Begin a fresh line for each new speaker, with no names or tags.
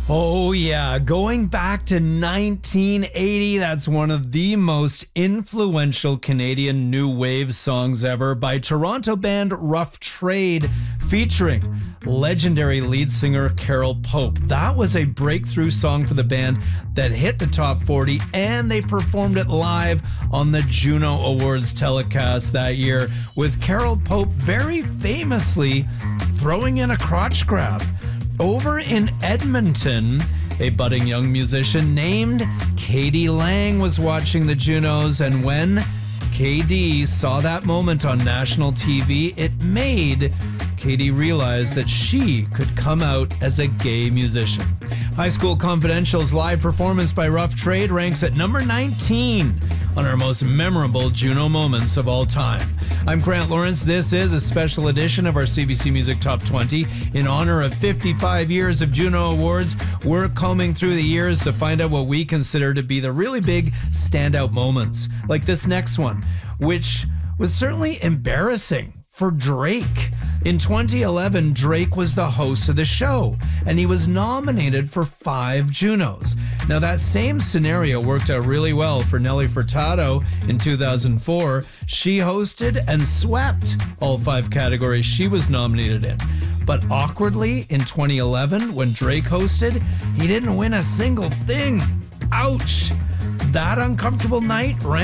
Oh, yeah. Going back to 1980, that's one of the most influential Canadian new wave songs ever by Toronto band Rough Trade, featuring legendary lead singer Carol Pope. That was a breakthrough song for the band that hit the top 40, and they performed it live on the Juno Awards telecast that year, with Carol Pope very famously throwing in a crotch grab. Over in Edmonton, a budding young musician named Katie Lang was watching the Junos, and when KD saw that moment on national TV, it made Katie realize that she could come out as a gay musician. High School Confidential's live performance by Rough Trade ranks at number 19 on our most memorable Juno moments of all time. I'm Grant Lawrence. This is a special edition of our CBC Music Top 20. In honor of 55 years of Juno Awards, we're combing through the years to find out what we consider to be the really big standout moments, like this next one, which was certainly embarrassing for Drake. In 2011, Drake was the host of the show, and he was nominated for 5 Junos. Now, that same scenario worked out really well for Nelly Furtado in 2004. She hosted and swept all 5 categories she was nominated in. But awkwardly, in 2011, when Drake hosted, he didn't win a single thing. Ouch! That uncomfortable night